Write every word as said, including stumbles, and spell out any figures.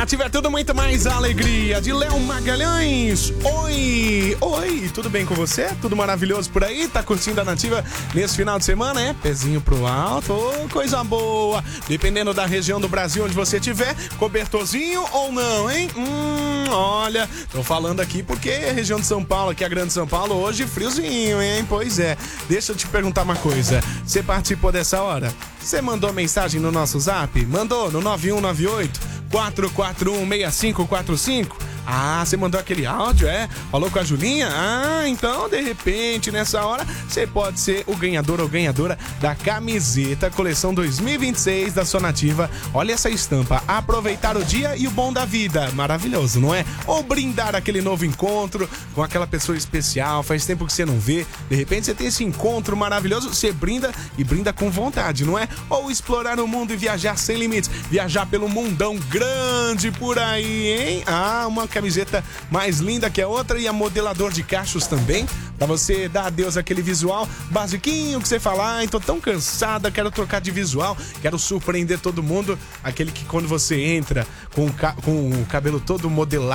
Nativa é tudo muito mais alegria. De Léo Magalhães. Oi, oi, tudo bem com você? Tudo maravilhoso por aí? Tá curtindo a Nativa nesse final de semana, é? Pezinho pro alto, oh, coisa boa. Dependendo da região do Brasil onde você tiver, cobertorzinho ou não, hein? Hum, olha, tô falando aqui porque a região de São Paulo, aqui a Grande São Paulo, hoje friozinho, hein? Pois é. Deixa eu te perguntar uma coisa. Você participou dessa hora? Você mandou mensagem no nosso zap? Mandou no nove um nove oito, quatro quatro um, seis cinco quatro cinco? Ah, você mandou aquele áudio, é? Falou com a Julinha? Ah, então, de repente, nessa hora, você pode ser o ganhador ou ganhadora da camiseta coleção dois mil e vinte e seis da sua Nativa. Olha essa estampa, aproveitar o dia e o bom da vida. Maravilhoso, não é? Ou brindar aquele novo encontro com aquela pessoa especial, faz tempo que você não vê. De repente, você tem esse encontro maravilhoso, você brinda e brinda com vontade, não é? Ou explorar o mundo e viajar sem limites. Viajar pelo mundão grande por aí, hein? Ah, uma camiseta mais linda que a outra e a modelador de cachos também, pra você dar adeus àquele visual basiquinho que você fala, ai, tô tão cansada, quero trocar de visual, quero surpreender todo mundo, aquele que quando você entra com o, ca- com o cabelo todo modelado,